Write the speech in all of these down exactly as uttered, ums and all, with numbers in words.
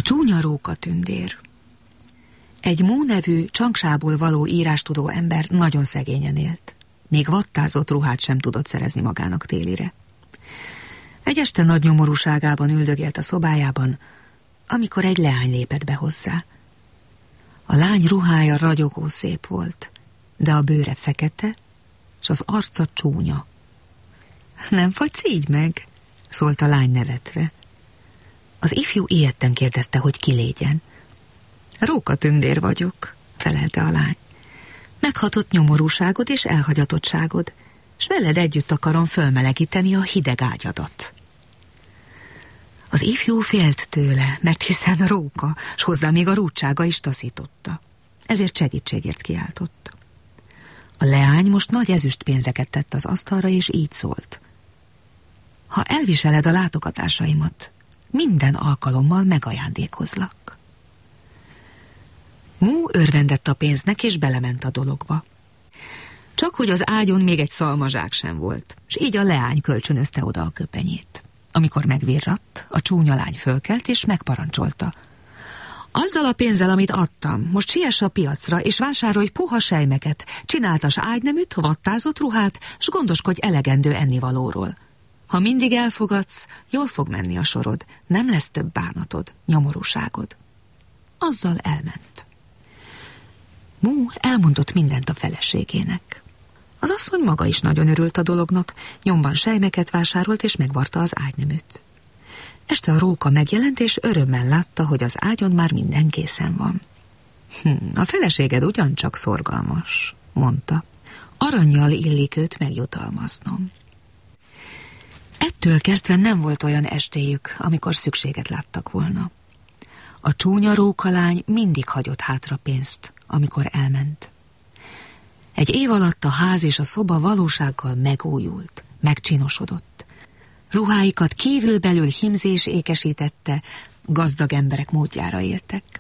A csúnya rókatündér. Egy Mú nevű Csangsából való írástudó ember nagyon szegényen élt. Még vattázott ruhát sem tudott szerezni magának télire. Egy este nagy nyomorúságában üldögélt a szobájában, amikor egy leány lépett be hozzá. A lány ruhája ragyogó szép volt, de a bőre fekete, és az arca csúnya. Nem fagysz így meg? Szólt a lány nevetve. Az ifjú ijedten kérdezte, hogy ki légyen. Rókatündér vagyok, felelte a lány. Meghatott nyomorúságod és elhagyatottságod, s veled együtt akarom fölmelegíteni a hideg ágyadat. Az ifjú félt tőle, mert hiszen róka, s hozzá még a rúdsága is taszította. Ezért segítségért kiáltott. A leány most nagy ezüst pénzeket tett az asztalra, és így szólt. Ha elviseled a látogatásaimat, minden alkalommal megajándékozlak. Mú örvendett a pénznek, és belement a dologba. Csak hogy az ágyon még egy szalmazsák sem volt, és így a leány kölcsönözte oda a köpenyét. Amikor megvirratt, a csúnya lány fölkelt, és megparancsolta. Azzal a pénzzel, amit adtam, most siess a piacra, és vásárolj puha sejmeket, csináltas ágyneműt, vattázott ruhát, s gondoskodj elegendő ennivalóról. Ha mindig elfogadsz, jól fog menni a sorod, nem lesz több bánatod, nyomorúságod. Azzal elment. Mú elmondott mindent a feleségének. Az asszony maga is nagyon örült a dolognak, nyomban sejmeket vásárolt, és megvarta az ágyneműt. Este a róka megjelent, és örömmel látta, hogy az ágyon már minden készen van. Hm, a feleséged ugyancsak szorgalmas, mondta. Arannyal illik őt megjutalmaznom. Ettől kezdve nem volt olyan estéjük, amikor szükséget láttak volna. A csúnya rókalány mindig hagyott hátra pénzt, amikor elment. Egy év alatt a ház és a szoba valósággal megújult, megcsinosodott. Ruháikat kívülbelül hímzés ékesítette, gazdag emberek módjára éltek.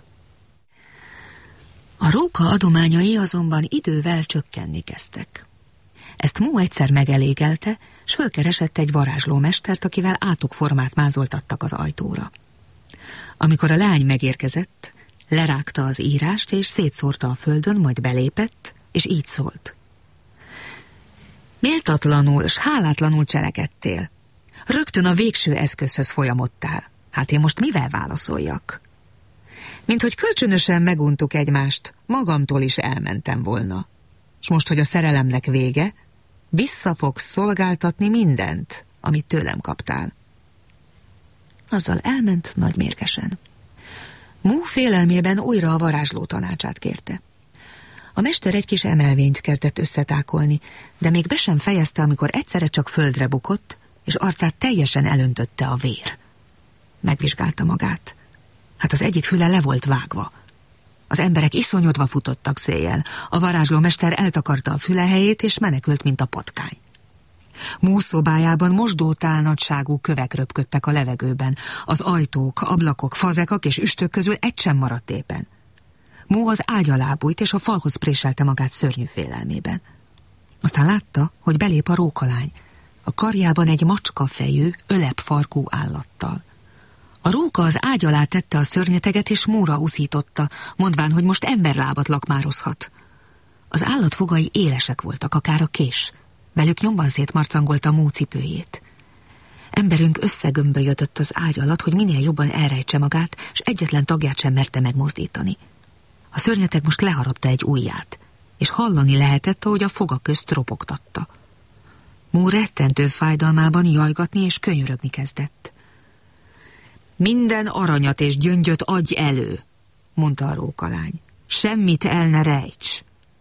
A róka adományai azonban idővel csökkenni kezdtek. Ezt Mú egyszer megelégelte, s fölkeresett egy varázslómestert, akivel átukformát mázoltattak az ajtóra. Amikor a lány megérkezett, lerágta az írást, és szétszórta a földön, majd belépett, és így szólt. Méltatlanul s hálátlanul cselekedtél. Rögtön a végső eszközhöz folyamodtál. Hát én most mivel válaszoljak? Mint hogy kölcsönösen meguntuk egymást, magamtól is elmentem volna. S most, hogy a szerelemnek vége, vissza fogsz szolgáltatni mindent, amit tőlem kaptál. Azzal elment nagymérgesen. Mú félelmében újra a varázsló tanácsát kérte. A mester egy kis emelvényt kezdett összetákolni, de még be sem fejezte, amikor egyszerre csak földre bukott, és arcát teljesen elöntötte a vér. Megvizsgálta magát. Hát az egyik füle le volt vágva. Az emberek iszonyodva futottak széjjel. A varázslómester eltakarta a füle helyét, és menekült, mint a patkány. Mú szobájában mosdótál nagyságú kövek röpködtek a levegőben. Az ajtók, ablakok, fazekak és üstök közül egy sem maradt éppen. Mú az ágy alá bújt, és a falhoz préselte magát szörnyű félelmében. Aztán látta, hogy belép a rókalány. A karjában egy macskafejű, ölepfarkú állattal. A róka az ágy alá tette a szörnyeteget, és Múra uszította, mondván, hogy most emberlábat lakmározhat. Az állat fogai élesek voltak, akár a kés. Velük nyomban szétmarcangolta Mú cipőjét. Emberünk összegömbölyödött az ágy alatt, hogy minél jobban elrejtse magát, s egyetlen tagját sem merte megmozdítani. A szörnyeteg most leharapta egy ujját, és hallani lehetett, ahogy a foga közt ropogtatta. Mú rettentő fájdalmában jajgatni és könyörögni kezdett. Minden aranyat és gyöngyöt adj elő, mondta a rókalány. Semmit el ne rejts.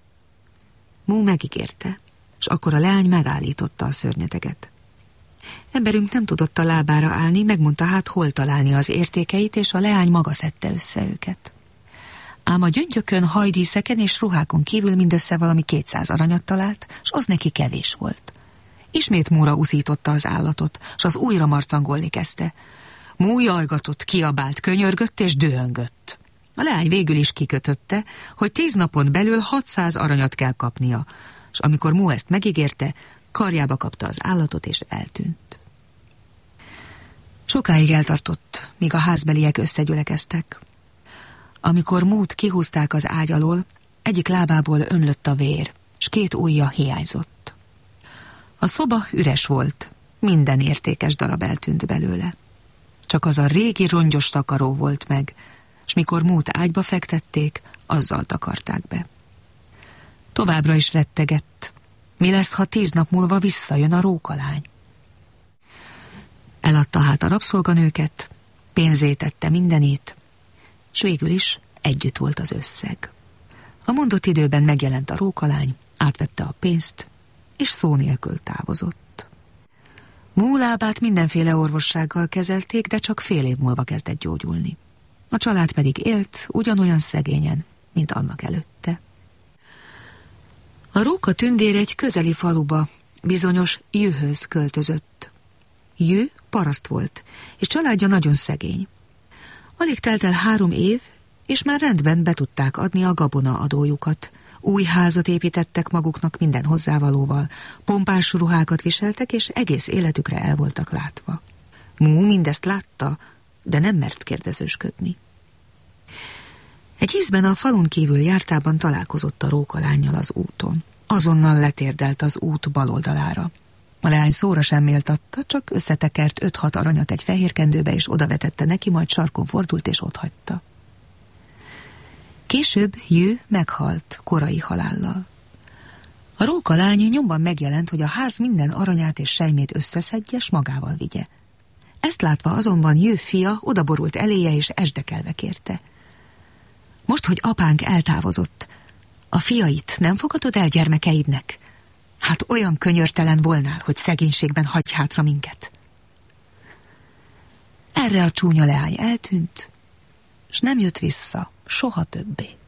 Mú megígérte, és akkor a leány megállította a szörnyeteget. Emberünk nem tudott a lábára állni, megmondta hát, hol találni az értékeit, és a leány maga szedte össze őket. Ám a gyöngyökön, hajdíszeken és ruhákon kívül mindössze valami kétszáz aranyat talált, s az neki kevés volt. Ismét Múra uszította az állatot, s az újra marcangolni kezdte. Mú jajgatott, kiabált, könyörgött és dühöngött. A leány végül is kikötötte, hogy tíz napon belül hatszáz aranyat kell kapnia, s amikor Mú ezt megígérte, karjába kapta az állatot és eltűnt. Sokáig eltartott, míg a házbeliek összegyülekeztek. Amikor Mút kihúzták az ágy alól, egyik lábából önlött a vér, s két ujja hiányzott. A szoba üres volt, minden értékes darab eltűnt belőle. Csak az a régi rongyos takaró volt meg, s mikor Mút ágyba fektették, azzal takarták be. Továbbra is rettegett. Mi lesz, ha tíz nap múlva visszajön a rókalány? Eladta hát a rabszolganőket, pénzé tette mindenét, s végül is együtt volt az összeg. A mondott időben megjelent a rókalány, átvette a pénzt, és szó nélkül távozott. Mú lábát mindenféle orvossággal kezelték, de csak fél év múlva kezdett gyógyulni. A család pedig élt ugyanolyan szegényen, mint annak előtte. A róka tündér egy közeli faluba, bizonyos Jühöz költözött. Jü paraszt volt, és családja nagyon szegény. Alig telt el három év, és már rendben be tudták adni a gabona adójukat. Új házat építettek maguknak minden hozzávalóval, pompás ruhákat viseltek, és egész életükre el voltak látva. Mú mindezt látta, de nem mert kérdezősködni. Egy ízben a falun kívül jártában találkozott a rókalánnyal az úton. Azonnal letérdelt az út bal oldalára. A leány szóra sem méltatta, csak összetekert öt-hat aranyat egy fehér kendőbe, és odavetette neki, majd sarkon fordult, és otthagyta. Később Jü meghalt korai halállal. A rókalány nyomban megjelent, hogy a ház minden aranyát és sejmét összeszedje, s magával vigye. Ezt látva azonban Jü fia odaborult eléje, és esdekelve kérte. Most, hogy apánk eltávozott, a fiait nem fogadod el gyermekeidnek? Hát olyan könyörtelen volnál, hogy szegénységben hagyj hátra minket. Erre a csúnya leány eltűnt, s nem jött vissza soha többé.